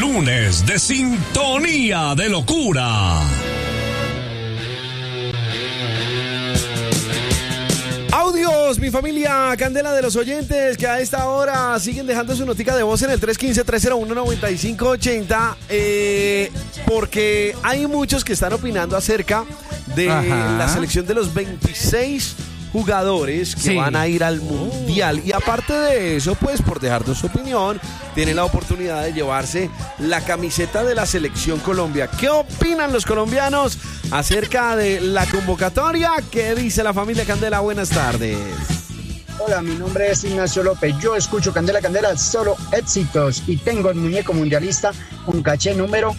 Lunes de Sintonía de Locura. Audios, mi familia Candela, de los oyentes que a esta hora siguen dejando su notica de voz en el 315-301-9580, porque hay muchos que están opinando acerca de la selección de los 26 jugadores que van a ir al Mundial. Y aparte de eso, pues por dejarnos su opinión, tienen la oportunidad de llevarse la camiseta de la Selección Colombia. ¿Qué opinan los colombianos acerca de la convocatoria? ¿Qué dice la familia Candela? Buenas tardes. Hola, mi nombre es Ignacio López. Yo escucho Candela, solo éxitos. Y tengo el muñeco mundialista con caché número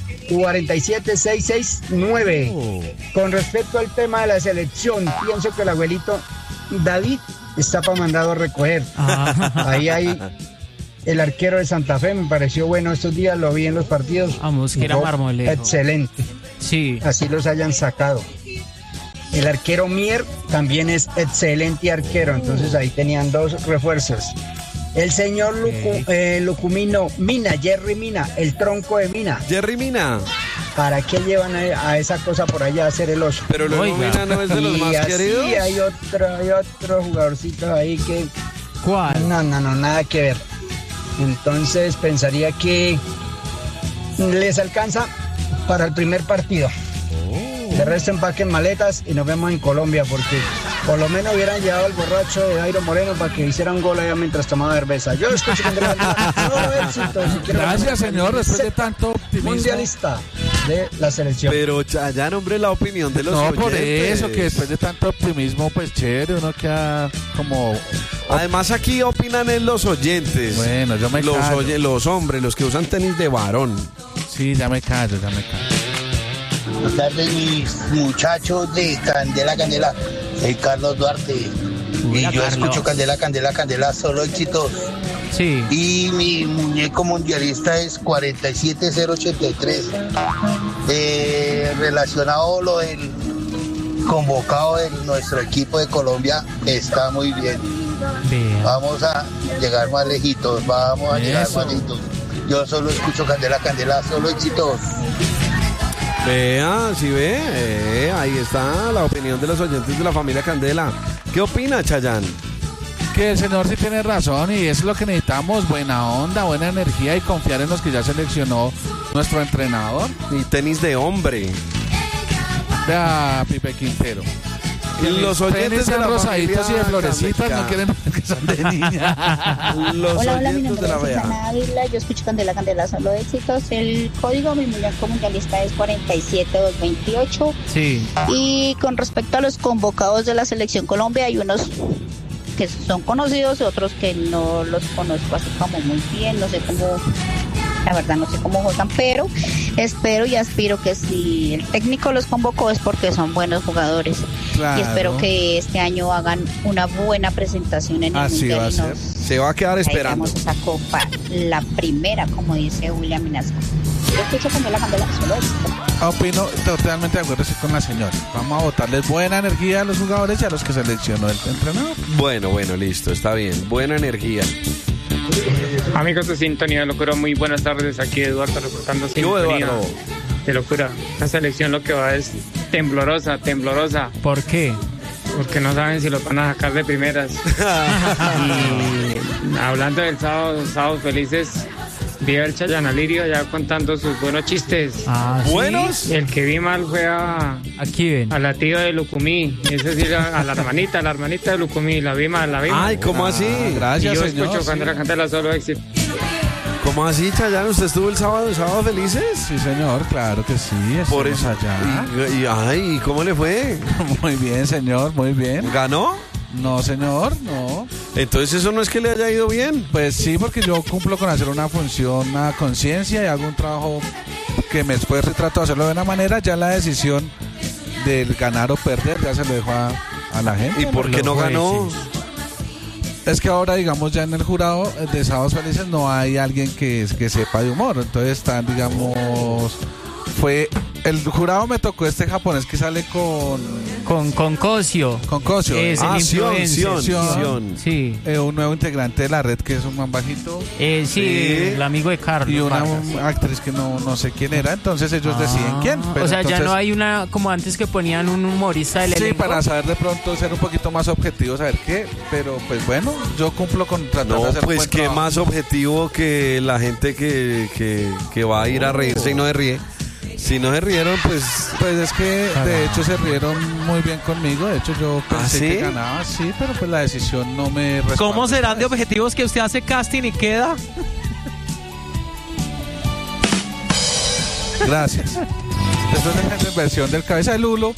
47669. Con respecto al tema de la selección, pienso que el abuelito David está para mandado a recoger. Ahí hay el arquero de Santa Fe, me pareció bueno estos días, lo vi en los partidos. Vamos, que era Marmolejo. Excelente. Sí. Así los hayan sacado. El arquero Mier también es excelente arquero, entonces ahí tenían dos refuerzos. El señor Lucumino Mina, Jerry Mina, el tronco de Mina. Jerry Mina. ¿Para qué llevan a esa cosa por allá a hacer el oso? Pero luego Mina no es de los más queridos. Sí, hay otro jugadorcito ahí que... ¿Cuál? No, nada que ver. Entonces pensaría que les alcanza para el primer partido. De resto empaquen maletas y nos vemos en Colombia, porque por lo menos hubieran llevado al borracho de Jairo Moreno para que hiciera un gol allá mientras tomaba cerveza. Yo escucho que gracias, señor, después de tanto optimismo. Mundialista de la selección. Pero ya nombre la opinión de los oyentes. No, por eso, que después de tanto optimismo, pues chévere, uno queda como... Además aquí opinan en los oyentes. Bueno, yo me callo. Los hombres, los que usan tenis de varón. Sí, ya me callo. Buenas tardes, mis muchachos de Candela. Soy Carlos Duarte. Y yo escucho Candela, solo éxitos. Sí. Y mi muñeco mundialista es 47083. Relacionado lo del convocado de nuestro equipo de Colombia, está muy bien. Vamos a llegar más lejitos, Yo solo escucho Candela, solo éxitos. Vea, si ve, ahí está la opinión de los oyentes de la familia Candela. ¿Qué opina, Chayán? Que el señor sí tiene razón y es lo que necesitamos, buena onda, buena energía y confiar en los que ya seleccionó nuestro entrenador. Y tenis de hombre. Vea, Pipe Quintero. Y los oyentes de la rosaditos y de florecitas no quieren que son de niña. Hola, mi nombre es Susana Ávila, yo escucho Candela, solo éxitos. El código mi muñeco mundialista es 47228. Sí. Y con respecto a los convocados de la Selección Colombia, hay unos que son conocidos y otros que no los conozco así como muy bien, no sé cómo... La verdad no sé cómo juegan, pero espero y aspiro que si el técnico los convocó es porque son buenos jugadores. Claro. Y espero que este año hagan una buena presentación en el Mundial. Va a ser. Se va a quedar esperando. Esa copa, la primera, como dice William Minasco. Yo escucho Candela, solo esto. Opino totalmente de acuerdo con la señora. Vamos a botarles buena energía a los jugadores y a los que seleccionó el entrenador. Bueno, listo, está bien. Buena energía. Amigos de Sintonía de Locura, muy buenas tardes. Aquí Eduardo reportando Sintonía de Locura. La selección lo que va es temblorosa. ¿Por qué? Porque no saben si lo van a sacar de primeras. Y hablando del sábados felices, vi al Chayán Alirio ya contando sus buenos chistes. ¿Sí? ¿Buenos? Y el que vi mal fue a la tía de Lucumí, es decir, a la hermanita de Lucumí, la vi mal. Ay, ¿cómo así? Gracias, y yo señor. escucho Candela solo éxito. ¿Cómo así, Chayán? ¿Usted estuvo el sábado felices? Sí, señor, claro que sí. Por eso allá. ¿Y cómo le fue? Muy bien, señor, muy bien. ¿Ganó? No, señor, no. Entonces eso no es que le haya ido bien. Pues sí, porque yo cumplo con hacer una función a conciencia y hago un trabajo que me esfuerzo y trato de hacerlo de una manera. Ya la decisión del ganar o perder ya se lo dejo a la gente. ¿Y por qué no ganó? Es que ahora, digamos, ya en el jurado de Sábados Felices no hay alguien que sepa de humor. Entonces están, digamos, fue El jurado me tocó este japonés que sale con Cosio. Con Cosio. Es el influencer. Sion. Sí. Un nuevo integrante de la red que es un man bajito. Sí, el amigo de Carlos. Y una Vargas. actriz que no sé quién era, entonces ellos deciden quién. O sea, ya no hay una, como antes que ponían un humorista del elenco. Sí, para saber de pronto ser un poquito más objetivo, saber qué. Pero pues bueno, yo cumplo con tratar de hacer pues qué más objetivo que la gente que va a ir a reírse y no se ríe. Si no se rieron, pues es que de hecho se rieron muy bien conmigo. De hecho yo pensé ¿sí? que ganaba, sí, pero pues la decisión no me respalda. ¿Cómo serán de objetivos que usted hace casting y queda? Gracias. Después de la inversión del cabeza de Lulo.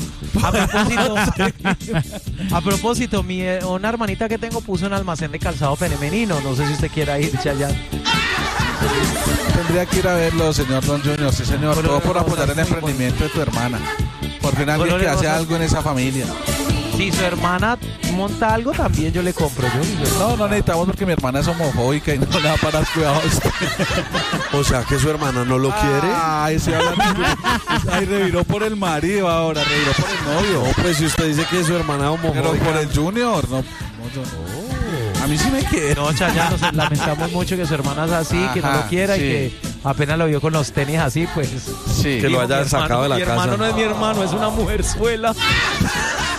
A propósito, una hermanita que tengo puso un almacén de calzado femenino. No sé si usted quiera ir, Chayanne. Tendría que ir a verlo, señor Don Junior. Sí, señor. Todo por apoyar el emprendimiento de tu hermana. Por fin alguien que hace algo en esa familia. Si su hermana monta algo, también yo le compro. No necesitamos porque mi hermana es homofóbica y no le va para dar cuidado a usted. O sea, que su hermana no lo quiere. Ay, sí, ay, reviró por el marido ahora, reviró por el novio. No, pues si usted dice que su hermana es homofóbica. Pero por el Junior, no. A mí sí me queda. No, Chayanne, nos lamentamos mucho que su hermana es así, que no lo quiera y que apenas lo vio con los tenis así, pues. Sí, que lo haya sacado de la casa. Mi hermano no es mi hermano, es una mujerzuela.